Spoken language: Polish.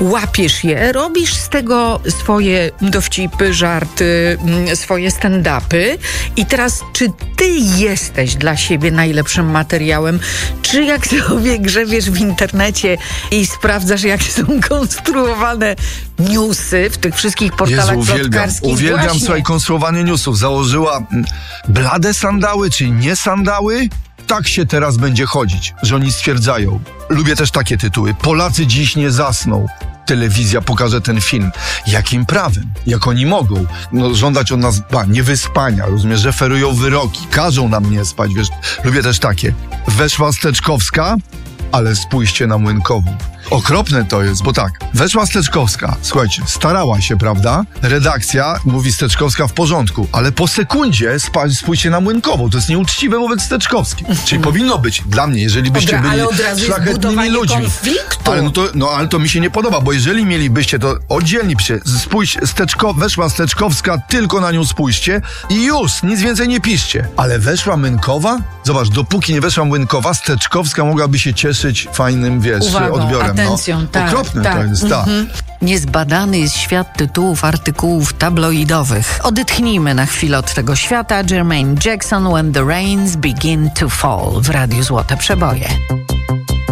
łapiesz je, robisz z tego swoje dowcipy, żarty, swoje stand-upy i teraz, czy ty jesteś dla siebie najlepszym materiałem, czy jak sobie grzebiesz w internecie i sprawdzasz, jak są konstruowane newsy w tych wszystkich portalach plotkarskich. Uwielbiam, słuchaj, konstruowanie newsów. Założyła blade sandały, czy nie sandały? Tak się teraz będzie chodzić, że oni stwierdzają. Lubię też takie tytuły. Polacy dziś nie zasną. Telewizja pokaże ten film. Jakim prawem? Jak oni mogą? No, żądać od nas niewyspania, rozumiesz, że ferują wyroki, każą nam nie spać, wiesz. Lubię też takie. Weszła Steczkowska, ale spójrzcie na Młynkową. Okropne to jest, bo tak, weszła Steczkowska, słuchajcie, starała się, prawda? Redakcja mówi Steczkowska w porządku, ale po sekundzie spójrzcie na Młynkową. To jest nieuczciwe wobec Steczkowskiej. Czyli powinno być dla mnie, jeżeli byście byli szlachetnymi ludźmi. Ale to mi się nie podoba, bo jeżeli mielibyście to oddzielnie, spójrz, weszła Steczkowska, tylko na nią spójrzcie i już, nic więcej nie piszcie. Ale weszła Młynkowa? Zobacz, dopóki nie weszła Młynkowa, Steczkowska mogłaby się cieszyć fajnym, wiesz, odbiorem. Atencją, tak, okropne tak. To jest, tak. Niezbadany jest świat tytułów artykułów tabloidowych. Odetchnijmy na chwilę od tego świata. Jermaine Jackson, When the Rains Begin to Fall w Radiu Złote Przeboje.